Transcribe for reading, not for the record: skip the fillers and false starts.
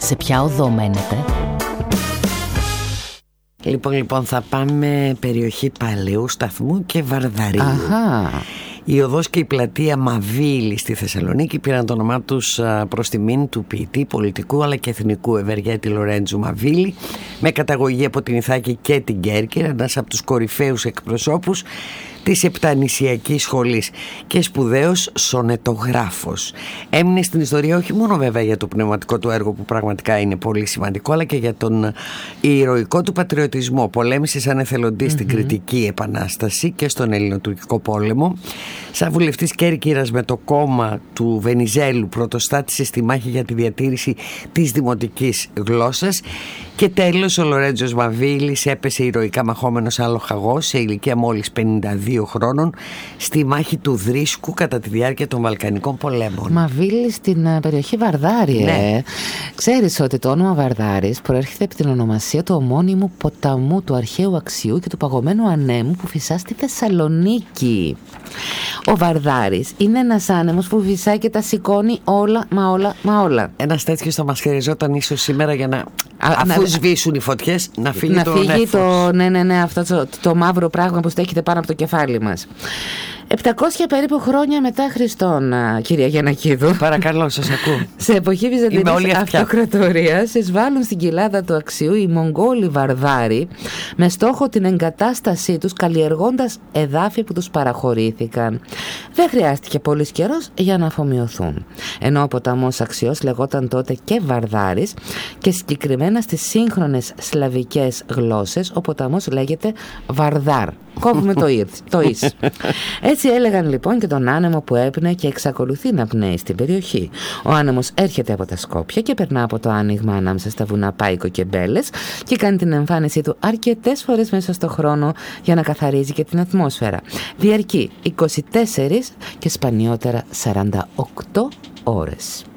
σε ποια οδό μένετε? Λοιπόν, θα πάμε περιοχή Παλαιού Σταθμού και Βαρδαρίου. Αχα. Η οδός και η πλατεία Μαβίλη στη Θεσσαλονίκη πήραν το όνομά τους προς τιμήν του ποιητή, πολιτικού αλλά και εθνικού Ευεργέτη Λορέντζου Μαβίλη, με καταγωγή από την Ιθάκη και την Κέρκυρα, ένας από τους κορυφαίους εκπροσώπους της Επτανησιακής Σχολής και σπουδαίος σονετογράφος. Έμεινε στην ιστορία όχι μόνο βέβαια για το πνευματικό του έργο που πραγματικά είναι πολύ σημαντικό, αλλά και για τον ηρωικό του πατριωτισμό. Πολέμησε σαν εθελοντής στην Κρητική Επανάσταση και στον Ελληνοτουρκικό πόλεμο. Σαν βουλευτής Κέρκυρας με το κόμμα του Βενιζέλου πρωτοστάτησε στη μάχη για τη διατήρηση της δημοτικής γλώσσας. Και τέλος ο Λορέντζος Μαβίλης έπεσε ηρωικά μαχόμενος άλογαγός σε ηλικία μόλις 52 χρόνων στη μάχη του Δρίσκου κατά τη διάρκεια των Βαλκανικών πολέμων. Μαβίλη στην περιοχή Βαρδάρη. Ναι. Ξέρεις ότι το όνομα Βαρδάρης προέρχεται από την ονομασία του ομώνυμου ποταμού του αρχαίου αξιού και του παγωμένου ανέμου που φυσά στη Θεσσαλονίκη. Ο Βαρδάρης είναι ένας άνεμος που φυσάει και τα σηκώνει όλα. Ένας τέτοιος θα μας χρειαζόταν ίσως σήμερα για να αφού σβήσουν οι φωτιές να φύγει το νέφος. Ναι, αυτό το μαύρο πράγμα που στέκεται πάνω από το κεφάλι μας. 700 περίπου χρόνια μετά Χριστόν, κυρία Γιαννακίδου. Παρακαλώ, σας ακούω. Σε εποχή Βυζαντινής Αυτοκρατορίας εισβάλλουν στην κοιλάδα του αξιού οι Μογγόλοι Βαρδάροι με στόχο την εγκατάστασή τους, καλλιεργώντας εδάφη που τους παραχωρήθηκαν. Δεν χρειάστηκε πολύς καιρός για να αφομοιωθούν. Ενώ ο ποταμός Αξιός λεγόταν τότε και Βαρδάρης και συγκεκριμένα στις σύγχρονες σλαβικές γλώσσες ο ποταμός λέγεται Βαρδάρ. Κόβουμε το ις. Έτσι έλεγαν λοιπόν και τον άνεμο που έπνεε και εξακολουθεί να πνέει στην περιοχή. Ο άνεμος έρχεται από τα Σκόπια και περνά από το άνοιγμα ανάμεσα στα βουνά Πάικο και Μπέλες και κάνει την εμφάνισή του αρκετές φορές μέσα στο χρόνο για να καθαρίζει και την ατμόσφαιρα. Διαρκεί 24 και σπανιότερα 48 ώρες.